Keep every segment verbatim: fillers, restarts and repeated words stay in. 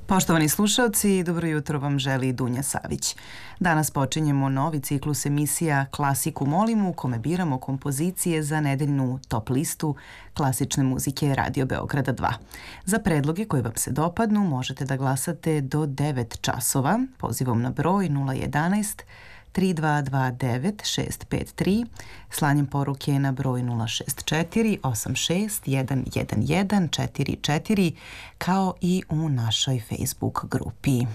Poštovani slušalci, dobro jutro vam želi Dunja Savić. Danas počinjemo novi ciklus emisija Klasiku molimo u kome biramo kompozicije za nedeljnu top listu klasične muzike Radio Beograda dva. Za predloge koje vam se dopadnu možete da glasate do devet časova pozivom na broj nula jedanaest tri dva dva devet šest pet tri, slanjem poruke na broj nula šest četiri osam šest jedan jedan jedan četiri četiri, kao i u našoj Facebook grupi.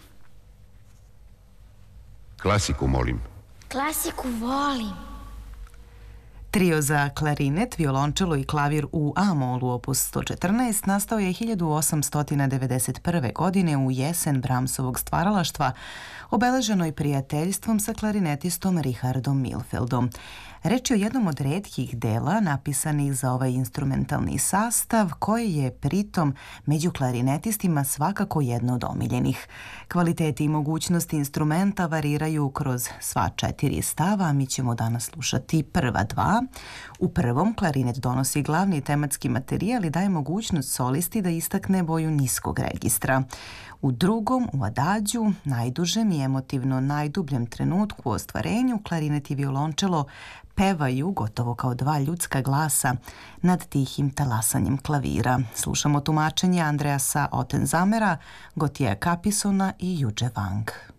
Klasiku molim. Klasiku volim. Trio za klarinet, violončelo i klavir u A-molu opus sto četrnaest nastao je hiljadu osamsto devedeset prve. godine u jesen Brahmsovog stvaralaštva, obeleženoj prijateljstvom sa klarinetistom Richardom Milfeldom. Reč je o jednom od retkih dela napisanih za ovaj instrumentalni sastav, koji je pritom među klarinetistima svakako jedno od omiljenih. Kvaliteti i mogućnosti instrumenta variraju kroz sva četiri stava, a mi ćemo danas slušati prva dva. U prvom klarinet donosi glavni tematski materijal i daje mogućnost solisti da istakne boju niskog registra. U drugom, u adagiju, najdužem i emotivno najdubljem trenutku u ostvarenju, klarinet i violončelo pevaju gotovo kao dva ljudska glasa nad tihim talasanjem klavira. Slušamo tumačenje Andreasa Ottenzamera, Gautiera Capisona i Judge Wang.